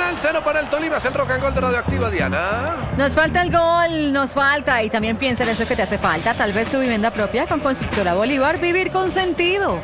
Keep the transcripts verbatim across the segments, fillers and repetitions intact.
Nacional, cero para el Tolima. Es el Rock and Gold de Radioactiva, Diana. Nos falta el gol, nos falta. Y también piensa en eso que te hace falta. Tal vez tu vivienda propia con Constructora Bolívar. Vivir con sentido.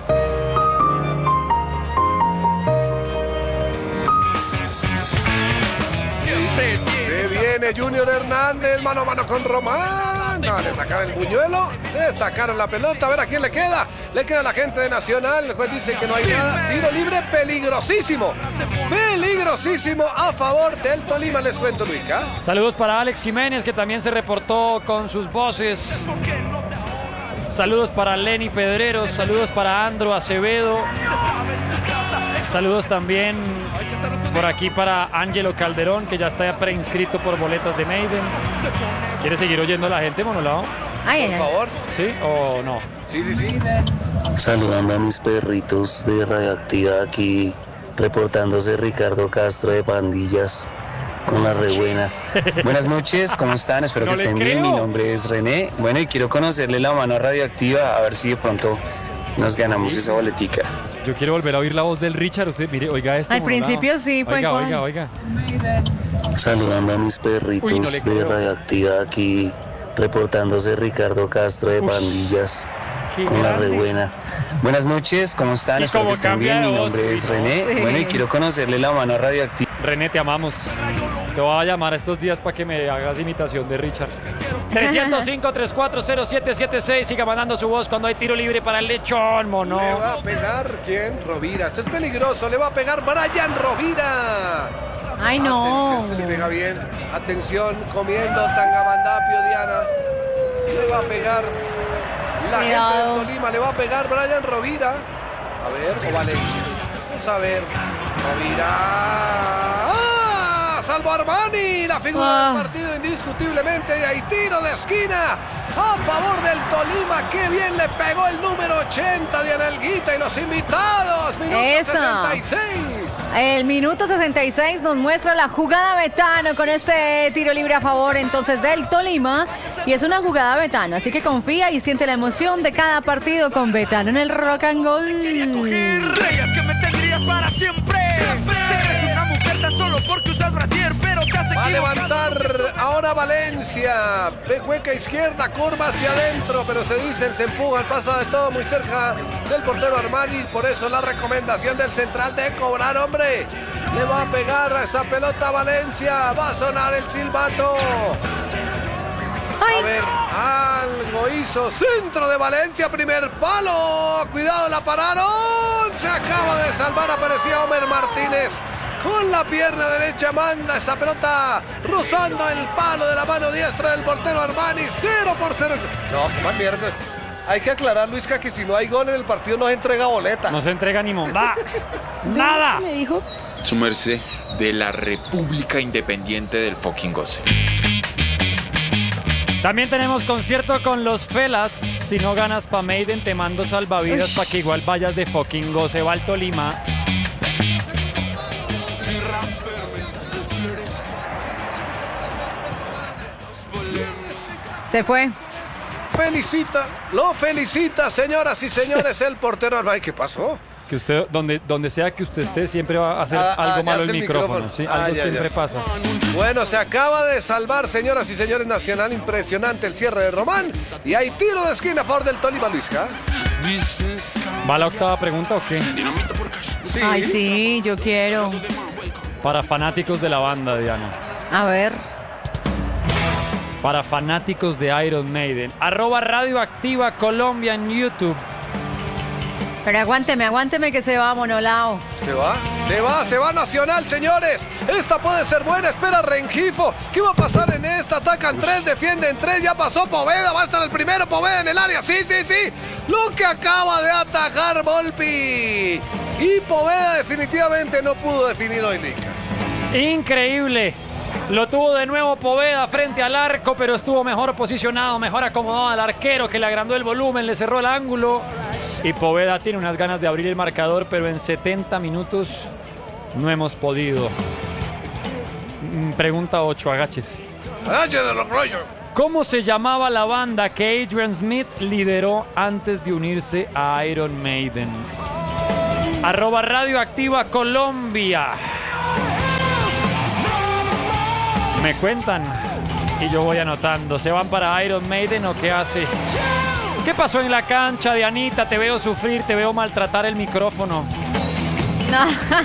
Se viene Junior Hernández, mano a mano con Román. No, le sacaron el buñuelo, se sacaron la pelota. A ver a quién le queda. Le queda a la gente de Nacional. El juez dice que no hay nada. Tiro libre peligrosísimo. Peligrosísimo a favor del Tolima, les cuento, Luica. Saludos para Alex Jiménez, que también se reportó con sus voces. Saludos para Lenny Pedreros. Saludos para Andro Acevedo. Saludos también por aquí para Ángelo Calderón, que ya está preinscrito por boletas de Maiden. ¿Quiere seguir oyendo a la gente, Monolao? Ay, Por ay, favor. ¿Sí o no? Sí, sí, sí. Saludando a mis perritos de Radioactiva, aquí reportándose Ricardo Castro de Pandillas con la rebuena. Buenas noches, ¿cómo están? Espero No que le estén bien. creo. Mi nombre es René. Bueno, y quiero conocerle la mano a Radioactiva, a ver si de pronto nos ganamos esa boletica. Yo quiero volver a oír la voz del Richard. Usted, mire, oiga esto. Al Monolao. principio sí, fue Oiga, igual. oiga, oiga. Saludando a mis perritos Uy, no le de creo. Radioactiva, aquí reportándose Ricardo Castro de Ush, Pandillas Qué con la grande. rebuena. Buenas noches, ¿cómo están? Y Espero como que estén cambia bien. de Mi voz, nombre es sí, René. ¿no? Sí. Bueno, y quiero conocerle la mano a Radioactiva. René, te amamos. Te voy a llamar estos días para que me hagas imitación de Richard. tres cero cinco, tres cuatro cero, siete siete seis. Siga mandando su voz cuando hay tiro libre para el lechón, mono. Le va a pegar, ¿quién? Rovira. Este es peligroso. Le va a pegar Brian Rovira. Ay, no. Atención, se le pega bien. Atención, comiendo Tangamandapio, Diana. Le va a pegar la Cuidado. gente del Tolima. Le va a pegar Brian Rovira. A ver, o Valencia. Vamos a ver. Rovira. ¡Ah! Salvo Armani, la figura Ah. del partido indiscutiblemente. Y hay tiro de esquina a favor del Tolima. ¡Qué bien le pegó el número ochenta de Analguita y los invitados! Minuto Eso. sesenta y seis. El minuto sesenta y seis nos muestra la jugada Betano con este tiro libre a favor entonces del Tolima. Y es una jugada Betano, así que confía y siente la emoción de cada partido con Betano en el Rock and Gold. Creías que me tendrías para siempre. Siempre. Eres una mujer tan solo porque usas brasier, pero te has Va a equivocado. levantar ahora Valencia. Pecueca izquierda, curva hacia adentro, pero se dicen, se empujan, pasa de todo muy cerca del portero Armani. Por eso la recomendación del central de cobrar, hombre. Le va a pegar a esa pelota a Valencia. Va a sonar el silbato. A Ay, ver, algo hizo. Centro de Valencia, primer palo. Cuidado, la pararon. Se acaba de salvar, aparecía Homer Martínez. Con la pierna derecha manda esa pelota rozando el palo de la mano diestra del portero Armani. Cero por cero. No, qué más mierda. Hay que aclarar, Luisca, que si no hay gol en el partido no se entrega boleta. No se entrega ni monda. Nada. me dijo. Su merced de la República Independiente del fucking Goce. También tenemos concierto con los Felas. Si no ganas pa' Maiden, te mando salvavidas para que igual vayas de fucking Goce va al Tolima. Se fue. Felicita, lo felicita, señoras y señores, el portero Armani. ¿Qué pasó? Que usted, donde, donde sea que usted esté, siempre va a hacer Ah, algo ah, ya malo hace el el micrófono. micrófono. Sí, Ah, algo ya, siempre ya. pasa. Bueno, se acaba de salvar, señoras y señores, Nacional. Impresionante el cierre de Román. Y hay tiro de esquina a favor del Tolima, Luisca. ¿Va la octava pregunta o qué? Sí. Ay, sí, yo quiero. Para fanáticos de la banda, Diana. A ver. Para fanáticos de Iron Maiden. Arroba Radioactiva Colombia en YouTube. Pero aguánteme, aguánteme que se va, Monolao. Se va, se va, se va Nacional, señores. Esta puede ser buena. Espera Rengifo. ¿Qué va a pasar en esta? Atacan tres, defienden tres. Ya pasó Poveda. Va a estar el primero. Poveda en el área. Sí, sí, sí. Lo que acaba de atajar Volpi. Y Poveda definitivamente no pudo definir hoy, Lica. Increíble. Lo tuvo de nuevo Poveda frente al arco, pero estuvo mejor posicionado, mejor acomodado al arquero, que le agrandó el volumen, le cerró el ángulo. Y Poveda tiene unas ganas de abrir el marcador, pero en setenta minutos no hemos podido. Mm, Pregunta ocho, agáchese. ¿Cómo se llamaba la banda que Adrian Smith lideró antes de unirse a Iron Maiden? Arroba Radioactiva Colombia. Me cuentan y yo voy anotando. ¿Se van para Iron Maiden o qué hace? ¿Qué pasó en la cancha, Dianita? Te veo sufrir, te veo maltratar el micrófono. No,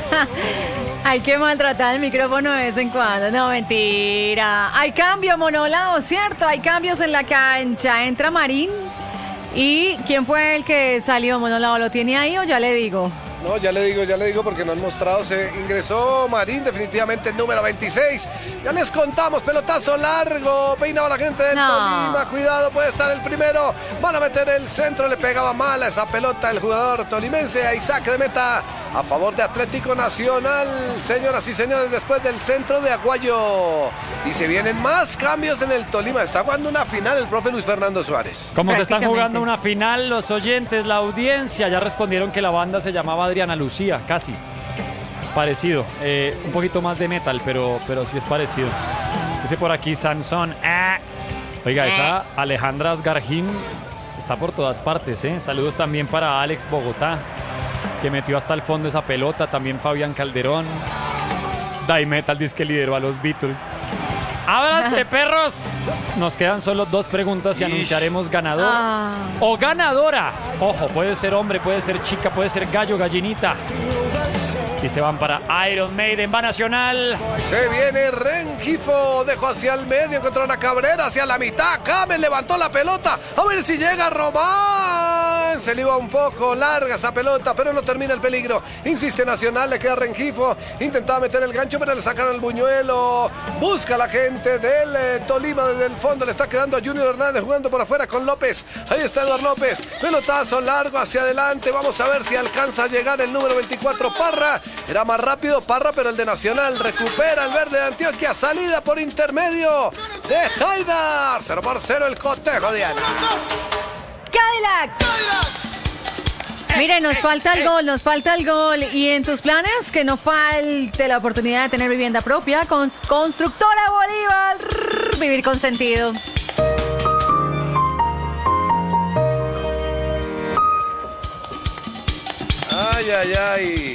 hay que maltratar el micrófono de vez en cuando. No, mentira. Hay cambio, Monolao, ¿cierto? Hay cambios en la cancha. Entra Marín. ¿Y quién fue el que salió, Monolao? ¿Lo tiene ahí o ya le digo? No, ya le digo, ya le digo porque no han mostrado. Se ingresó Marín, definitivamente el número veintiséis. Ya les contamos, pelotazo largo. Peinado la gente del No. Tolima. Cuidado, puede estar el primero. Van a meter el centro, le pegaba mal a esa pelota el jugador tolimense. Ahí saque de meta a favor de Atlético Nacional. Señoras y señores, después del centro de Aguayo. Y se vienen más cambios en el Tolima. Está jugando una final el profe Luis Fernando Suárez. Como se están Prácticamente. jugando una final, los oyentes, la audiencia, ya respondieron que la banda se llamaba Adriana Lucía, casi. Parecido. Eh, un poquito más de metal, pero, pero sí es parecido. Dice por aquí Sansón. Ah. Oiga, esa Alejandra Asgarjín está por todas partes, ¿eh? Saludos también para Alex Bogotá, que metió hasta el fondo esa pelota. También Fabián Calderón. Die Metal dice que lideró a los Beatles. ¡Ábranse, perros! Nos quedan solo dos preguntas y anunciaremos ganador Ah. o ganadora. Ojo, puede ser hombre, puede ser chica, puede ser gallo, gallinita. Y se van para Iron Maiden, va Nacional. Se viene Rengifo, dejó hacia el medio, encontró a Cabrera hacia la mitad. Cames levantó la pelota, a ver si llega Román. Se le iba un poco larga esa pelota, pero no termina el peligro. Insiste Nacional, le queda Rengifo. Intentaba meter el gancho, pero le sacaron el buñuelo. Busca la gente del eh, Tolima desde el fondo. Le está quedando a Junior Hernández jugando por afuera con López. Ahí está Eduardo López. Pelotazo largo hacia adelante. Vamos a ver si alcanza a llegar el número veinticuatro, Parra. Era más rápido Parra, pero el de Nacional recupera el verde de Antioquia. Salida por intermedio de Haidar. cero por cero el cotejo, Diana. Cadillac. Mire, nos falta el gol, nos falta el gol. Y en tus planes, que no falte la oportunidad de tener vivienda propia. Con Constructora Bolívar. Vivir con sentido. Ay, ay, ay.